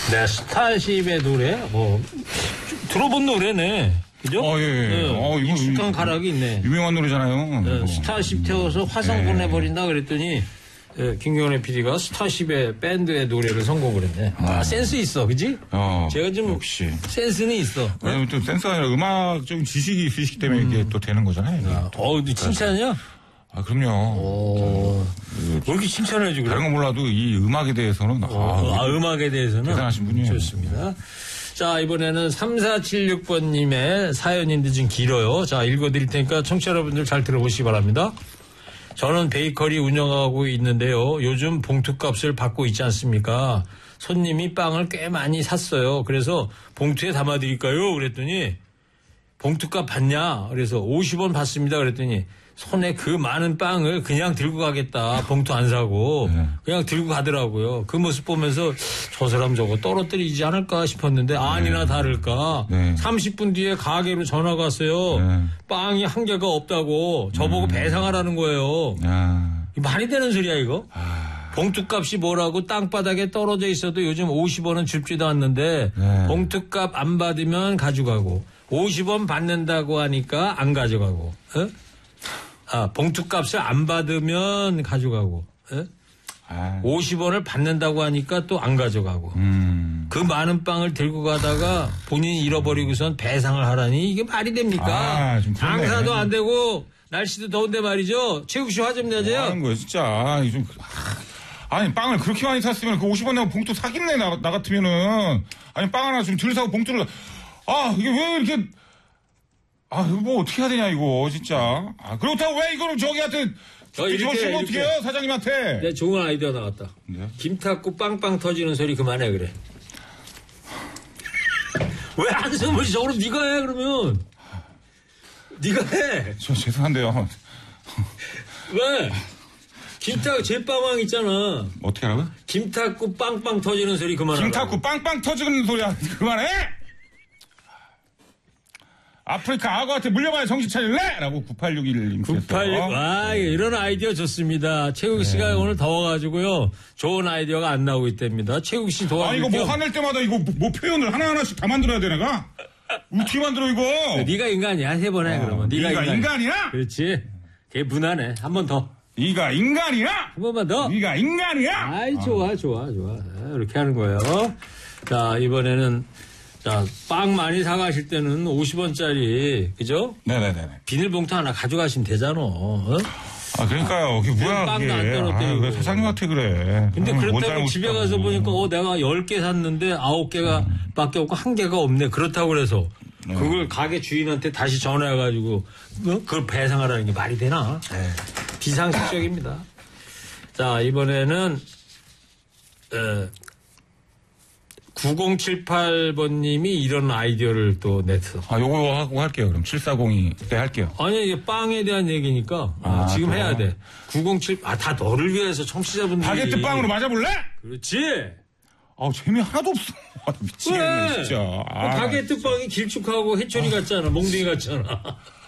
네, 스타쉽의 노래, 들어본 노래네. 그죠? 예. 네, 익숙한 가락이 있네. 유명한 노래잖아요. 네, 스타쉽 태워서 화성 보내버린다 그랬더니, 김경래 PD가 스타쉽의 밴드의 노래를 선곡을 했네. 센스 있어, 그지? 제가 좀 역시 센스는 있어. 왜냐면 또 센스가 아니라 음악적인 지식이 있으시기 때문에 이게 또 되는 거잖아요. 칭찬이야? 그럼요. 왜 이렇게 칭찬을 해주고 그래? 다른 건 몰라도 이 음악에 대해서는 음악에 대해서는 대단하신 분이에요. 좋습니다. 자, 이번에는 3476번님의 사연인데 좀 길어요. 자, 읽어드릴 테니까 청취자 여러분들 잘 들어보시기 바랍니다. 저는 베이커리 운영하고 있는데요. 요즘 봉투값을 받고 있지 않습니까? 손님이 빵을 꽤 많이 샀어요. 그래서 봉투에 담아드릴까요? 그랬더니 봉투값 받냐? 그래서 50원 받습니다. 그랬더니 손에 그 많은 빵을 그냥 들고 가겠다. 봉투 안 사고 그냥 들고 가더라고요. 그 모습 보면서 저 사람 저거 떨어뜨리지 않을까 싶었는데 아니나 다를까. 30분 뒤에 가게로 전화가 왔어요. 빵이 한 개가 없다고 저보고 배상하라는 거예요. 말이 되는 소리야 이거? 봉투값이 뭐라고 땅바닥에 떨어져 있어도 요즘 50원은 줍지도 않는데 봉투값 안 받으면 가져가고 50원 받는다고 하니까 안 가져가고 봉투값을 안 받으면 가져가고 50원을 받는다고 하니까 또 안 가져가고 그 많은 빵을 들고 가다가 본인이 잃어버리고선 배상을 하라니 이게 말이 됩니까? 장사도 안 되고 날씨도 더운데 말이죠. 최국 씨 화 좀 내세요. 뭐 하는 거예요 진짜. 아니 빵을 그렇게 많이 샀으면 그 50원 내고 봉투 사겠네 나 같으면은. 아니 빵 하나 좀 덜 사고 봉투를 이게 왜 이렇게 이거 어떻게 해야 되냐 이거 진짜. 그렇다고 왜 이거를 저기한테 이렇게 어떻게 해요 사장님한테. 네, 좋은 아이디어 나왔다. 네? 김 탔고 빵빵 터지는 소리 그만해 그래. 왜 한숨을 쉬어? 그럼 네가 해 그러면. 네가 해. 저 죄송한데요. 왜? 김탁 제빵왕 있잖아. 어떻게 하라고요? 김 탔고 빵빵 터지는 소리 그만해. 김 탔고 빵빵 터지는 소리야 그만해. 아프리카 악어한테 물려봐야 정신 차릴래? 라고 9861님. 986. 이런 아이디어 좋습니다. 최국 씨가 오늘 더워가지고요. 좋은 아이디어가 안 나오고 있답니다. 최국 씨 도와주세요. 이거 뭐 화낼 때마다 이거 뭐 표현을 하나하나씩 다 만들어야 돼, 내가? 어떻게 만들어, 이거? 네가 인간이야. 해보네, 그러면. 네가 인간이야? 그렇지. 그게 무난해. 한 번 더. 네가 인간이야? 한 번만 더. 네가 인간이야? 좋아. 이렇게 하는 거예요. 자, 이번에는 빵 많이 사가실 때는 50원짜리, 그죠? 네네네. 비닐봉투 하나 가져가시면 되잖아. 그러니까요. 그게 뭐야, 빵도 안 떨어뜨리고. 왜 사장님한테 그래. 근데 그렇다고 집에 가서 보니까, 내가 10개 샀는데 9개가 밖에 없고 1개가 없네. 그렇다고 그래서. 그걸 가게 주인한테 다시 전화해가지고, 그걸 배상하라는 게 말이 되나? 비상식적입니다. 자, 이번에는, 9078번님이 이런 아이디어를 또 냈어. 요거 하고 할게요. 그럼 7402 때 할게요. 아니, 이게 빵에 대한 얘기니까 지금 해야 돼. 907, 다 너를 위해서 청취자분들이. 바게트 빵으로 맞아볼래? 그렇지. 재미 하나도 없어. 미치겠네, 진짜. 바게트 빵이 길쭉하고 해초리 같잖아. 몽둥이 같잖아.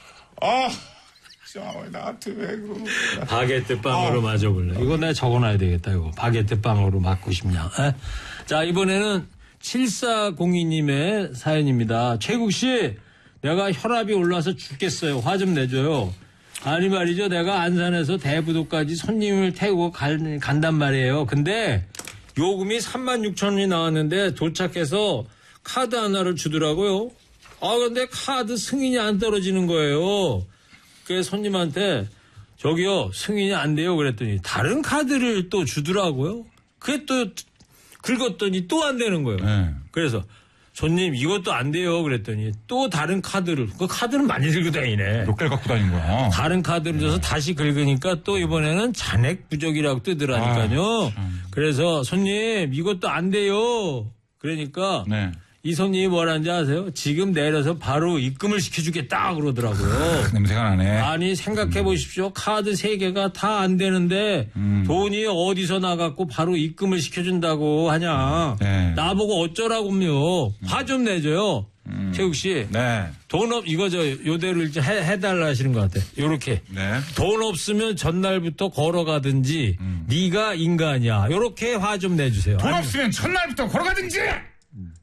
진짜 나한테 왜 그러는 거야. 바게트 빵으로 맞아볼래. 이거 내가 적어놔야 되겠다, 이거. 바게트 빵으로 맞고 싶냐. 자, 이번에는 7402님의 사연입니다. 최국 씨, 내가 혈압이 올라서 죽겠어요. 화 좀 내줘요. 아니 말이죠. 내가 안산에서 대부도까지 손님을 태우고 간단 말이에요. 근데 요금이 36,000원이 나왔는데 도착해서 카드 하나를 주더라고요. 근데 카드 승인이 안 떨어지는 거예요. 그래서 손님한테 저기요 승인이 안 돼요 그랬더니 다른 카드를 또 주더라고요. 그게 또 긁었더니 또 안 되는 거예요. 그래서 손님 이것도 안 돼요 그랬더니 또 다른 카드를 그 카드는 많이 들고 다니네. 몇 개를 갖고 다닌 거야. 다른 카드를 줘서 다시 긁으니까 또 이번에는 잔액 부족이라고 뜨더라니까요. 그래서 손님 이것도 안 돼요. 그러니까 이 손님이 뭐라는지 아세요? 지금 내려서 바로 입금을 시켜주겠다 그러더라고요. 냄새가 나네. 아니 생각해 보십시오. 카드 3개가 다 안 되는데 돈이 어디서 나갔고 바로 입금을 시켜준다고 하냐. 나보고 어쩌라고요. 화 좀 내줘요. 최국 씨. 돈 이거 요대로 이제 해달라 하시는 것 같아. 요렇게. 돈 없으면 전날부터 걸어가든지 네가 인간이야. 요렇게 화 좀 내주세요. 돈 없으면 전날부터 걸어가든지.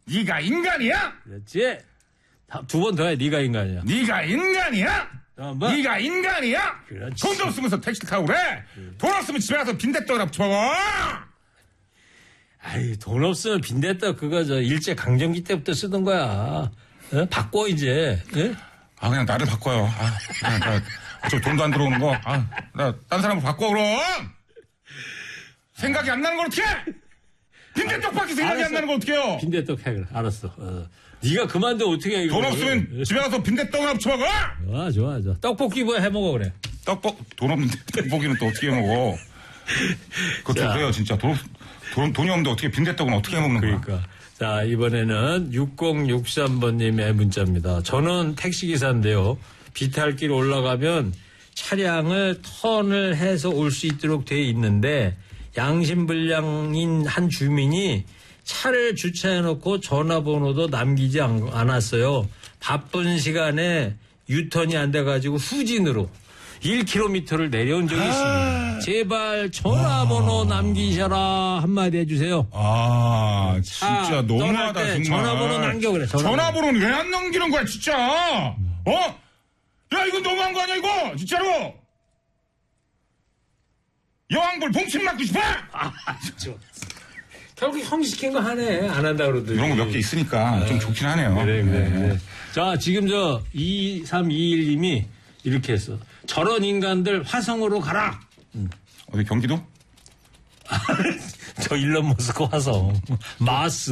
네가 인간이야? 그렇지. 두 번 더 해. 네가 인간이야. 네가 인간이야? 뭐? 네가 인간이야? 그렇지. 돈도 없으면서 택시 타고 그래? 돈 없으면 집에 가서 빈대떡이나 쳐먹어. 아이, 돈 없으면 빈대떡 그거 일제 강점기 때부터 쓰던 거야. 어? 바꿔 이제. 예? 아, 그냥 나를 바꿔요. 저 돈도 안 들어오는 거. 나 딴 사람으로 바꿔 그럼. 생각이 안 나는 걸 어떻게? 빈대떡밖에 생각이 안 나는 걸 어떻게 해요? 빈대떡 해 그래. 알았어. 네가 그만둬 어떻게 해. 돈 없으면 집에 가서 빈대떡이나 쳐먹어. 좋아. 떡볶이 뭐 해 먹어 그래. 돈 없는데 떡볶이는 또 어떻게 해 먹어? 그것도 그래요 진짜. 돈이 없는데 어떻게 빈대떡은 어떻게 해 먹는 거야? 그러니까. 자, 이번에는 6063번님의 문자입니다. 저는 택시기사인데요. 비탈길 올라가면 차량을 턴을 해서 올 수 있도록 돼 있는데 양심불량인 한 주민이 차를 주차해놓고 전화번호도 남기지 않았어요. 바쁜 시간에 유턴이 안 돼가지고 후진으로 1km를 내려온 적이 있습니다. 제발 전화번호 남기셔라 한마디 해주세요. 진짜 너무하다 정말. 전화번호 남겨 그래. 전화번호는 왜 안 넘기는 거야 진짜? 야 이거 너무한 거 아니야 이거 진짜로? 여왕벌 봉침 맞고 싶어? 결국 형 시킨 거 하네. 안 한다 그러더니. 이런 거 몇 개 있으니까 좀 좋긴 하네요. 그래. 자, 지금 2321님이 이렇게 했어. 저런 인간들 화성으로 가라. 어디 경기도? 저 일론 머스크 화성. 마스.